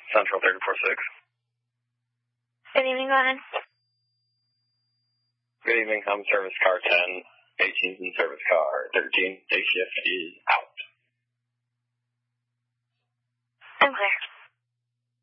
Central 346. Good evening, go ahead. Good evening, service car 10, 18's in service car 13, day shift is out.